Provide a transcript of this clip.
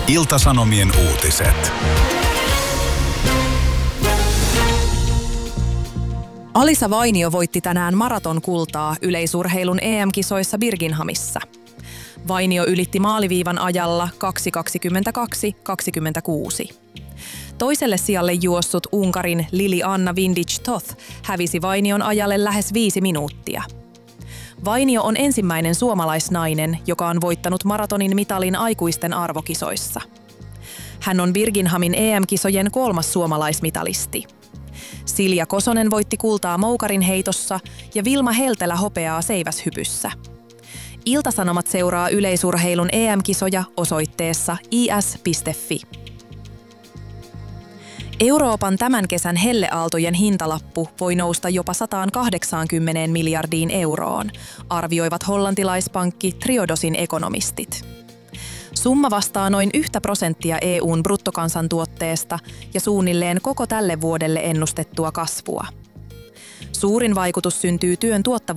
Ilta-Sanomien uutiset. Alisa Vainio voitti tänään maratonkultaa yleisurheilun EM-kisoissa Birminghamissa. Vainio ylitti maaliviivan ajalla 2:22.26. Toiselle sijalle juossut Unkarin Lili-Anna Vindic-Toth hävisi Vainion ajalle lähes 5 minuuttia. Vainio on ensimmäinen suomalaisnainen, joka on voittanut maratonin mitalin aikuisten arvokisoissa. Hän on Birminghamin EM-kisojen 3. suomalaismitalisti. Silja Kosonen voitti kultaa moukarin heitossa ja Vilma Heltelä hopeaa seiväshypyssä. Ilta-Sanomat seuraa yleisurheilun EM-kisoja osoitteessa is.fi. Euroopan tämän kesän helleaaltojen hintalappu voi nousta jopa 180 miljardiin euroon, arvioivat hollantilaispankki Triodosin ekonomistit. Summa vastaa noin 1% EU:n bruttokansantuotteesta ja suunnilleen koko tälle vuodelle ennustettua kasvua. Suurin vaikutus syntyy työn tuottavuuteen